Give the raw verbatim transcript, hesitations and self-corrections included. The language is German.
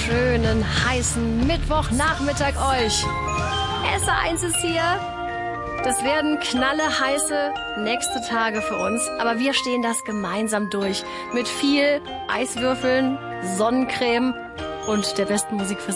schönen, heißen Mittwochnachmittag euch. S A eins ist hier. Das werden knalle heiße nächste Tage für uns, aber wir stehen das gemeinsam durch. Mit viel Eiswürfeln, Sonnencreme und der besten Musik für